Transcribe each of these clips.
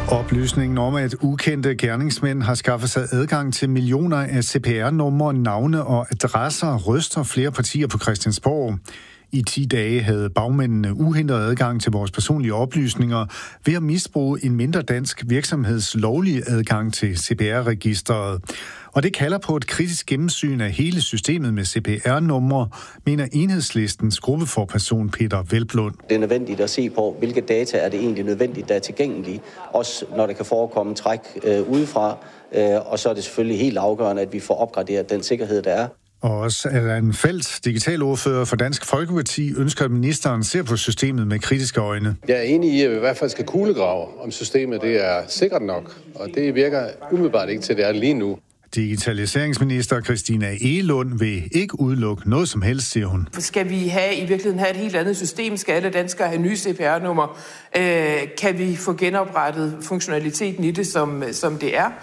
Oplysningen om, at ukendte gerningsmænd har skaffet sig adgang til millioner af CPR-numre, navne og adresser, ryster flere partier på Christiansborg. I 10 dage havde bagmændene uhindret adgang til vores personlige oplysninger ved at misbruge en mindre dansk virksomheds lovlige adgang til CPR-registeret. Og det kalder på et kritisk gennemsyn af hele systemet med CPR-numre, mener Enhedslistens gruppeforperson Peter Velblund. Det er nødvendigt at se på, hvilke data er det egentlig nødvendigt, der er tilgængelige, også når der kan forekomme træk udefra. Og så er det selvfølgelig helt afgørende, at vi får opgraderet den sikkerhed, der er. Og også Allan Feldt, digitalordfører for Dansk Folkeparti, ønsker, at ministeren ser på systemet med kritiske øjne. Jeg er enig i, at vi i hvert fald skal kuglegrave, om systemet det er sikkert nok. Og det virker umiddelbart ikke til, det er lige nu. Digitaliseringsminister Christina Egelund vil ikke udelukke noget som helst, siger hun. Skal vi i virkeligheden have et helt andet system? Skal alle danskere have nye CPR-nummer? Kan vi få genoprettet funktionaliteten i det, som det er?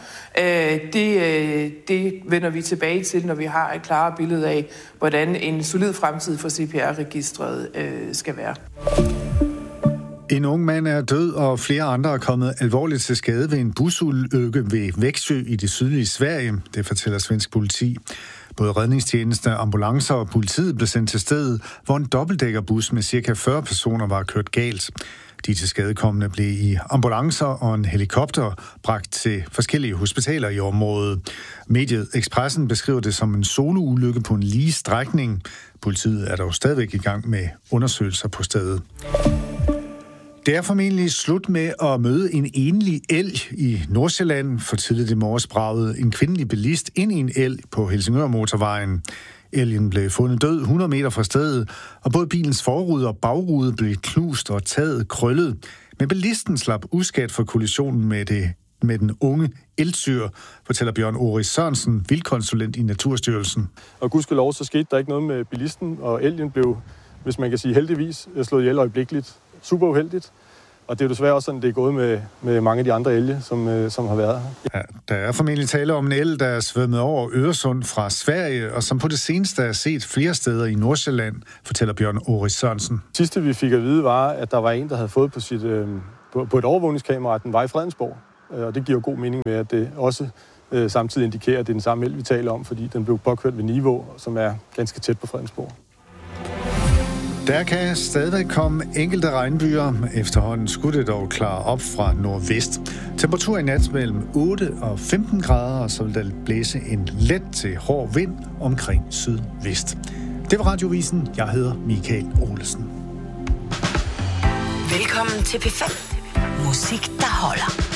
Det vender vi tilbage til, når vi har et klart billede af, hvordan en solid fremtid for CPR-registret skal være. En ung mand er død, og flere andre er kommet alvorligt til skade ved en busulykke ved Växjö i det sydlige Sverige, det fortæller svensk politi. Både redningstjeneste, ambulancer og politiet blev sendt til stedet, hvor en dobbeltdækkerbus med ca. 40 personer var kørt galt. De tilskadekomne blev i ambulancer og en helikopter bragt til forskellige hospitaler i området. Mediet Expressen beskriver det som en soloulykke på en lige strækning. Politiet er dog stadigvæk i gang med undersøgelser på stedet. Det er formentlig slut med at møde en enlig elg i Nordsjælland. For tidligt i morges bragede en kvindelig bilist ind i en elg på Helsingør-motorvejen. Elgen blev fundet død 100 meter fra stedet, og både bilens forrude og bagrude blev knust og taget krøllet. Men bilisten slap uskadt for kollisionen med den unge elgtyr, fortæller Bjørn Ori Sørensen, vildkonsulent i Naturstyrelsen. Og gudskelov, så skete der ikke noget med bilisten, og elgen blev, hvis man kan sige heldigvis, slået ihjel øjeblikkeligt. Super uheldigt. Og det er desværre også sådan, det er gået med mange af de andre elge, som har været her. Ja, der er formentlig tale om en elg, der er svømmet over Øresund fra Sverige, og som på det seneste er set flere steder i Nordsjælland, fortæller Bjørn Ori Sørensen. Sidste vi fik at vide var, at der var en, der havde fået på et overvågningskamera, at den var i Fredensborg. Og det giver god mening med, at det også samtidig indikerer, at det er den samme elg, vi taler om, fordi den blev påkørt ved Nivå, som er ganske tæt på Fredensborg. Der kan stadig komme enkelte regnbyger. Efterhånden skulle det dog klare op fra nordvest. Temperatur i nat mellem 8 og 15 grader, og så vil der blæse en let til hård vind omkring sydvest. Det var Radiovisen. Jeg hedder Michael Olesen. Velkommen til P5. Musik, der holder.